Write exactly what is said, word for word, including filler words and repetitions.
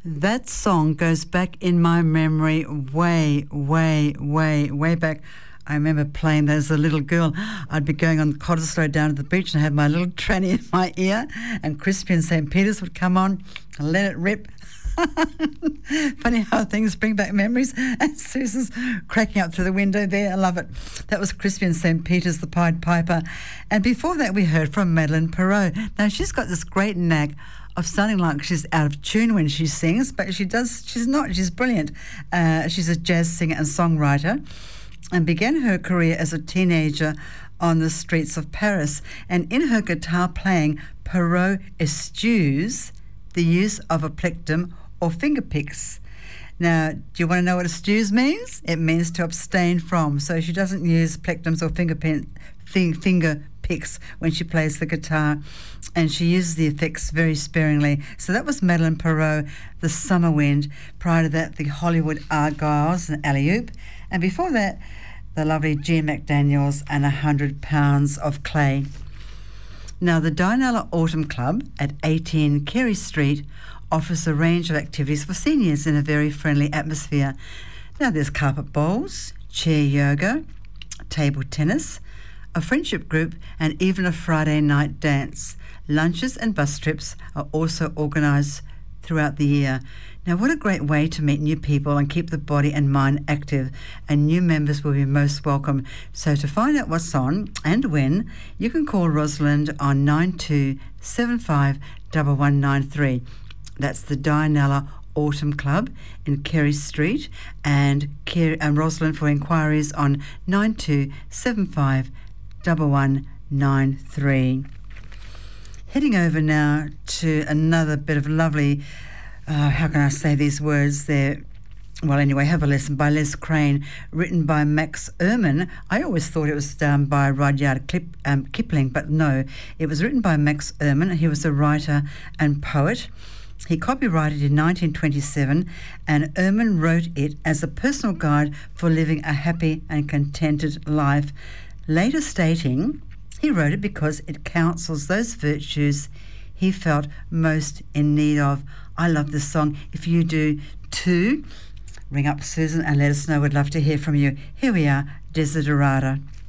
That song goes back in my memory way, way, way, way back. I remember playing that as a little girl. I'd be going on Cottesloe down to the beach and have my little tranny in my ear, and Crispy and Saint Peter's would come on and let it rip. Funny how things bring back memories. And Susan's cracking up through the window there. I love it. That was Crispy and Saint Peter's, the Pied Piper. And before that, we heard from Madeleine Perrot. Now, she's got this great knack of sounding like she's out of tune when she sings, but she does. She's not. She's brilliant. Uh, she's a jazz singer and songwriter, and began her career as a teenager on the streets of Paris. And in her guitar playing, Perrot eschews the use of a plectrum or finger picks. Now, do you want to know what eschews means? It means to abstain from. So she doesn't use plectrums or finger pen, thing, finger picks when she plays the guitar, and she uses the effects very sparingly. So that was Madeleine Perrot, The Summer Wind. Prior to that, the Hollywood Argyles and Alley-Oop. And before that, the lovely Jean McDaniels and A Hundred Pounds of Clay. Now, the Dianella Autumn Club at eighteen Carey Street offers a range of activities for seniors in a very friendly atmosphere. Now, there's carpet bowls, chair yoga, table tennis, a friendship group, and even a Friday night dance. Lunches and bus trips are also organised throughout the year. Now, what a great way to meet new people and keep the body and mind active, and new members will be most welcome. So to find out what's on and when, you can call Rosalind on nine two seven five one one nine three. That's the Dianella Autumn Club in Carey Street, and, Ker- and Rosalind for inquiries on nine two seven five one one nine three. Heading over now to another bit of lovely, uh, how can I say these words there? Well, anyway, Have a Lesson by Les Crane, written by Max Ehrmann. I always thought it was um, by Rudyard Kip, um, Kipling, but no, it was written by Max Ehrmann. He was a writer and poet. He copyrighted in nineteen twenty-seven, and Ehrmann wrote it as a personal guide for living a happy and contented life. Later stating, he wrote it because it counsels those virtues he felt most in need of. I love this song. If you do too, ring up Susan and let us know. We'd love to hear from you. Here we are, Desiderata.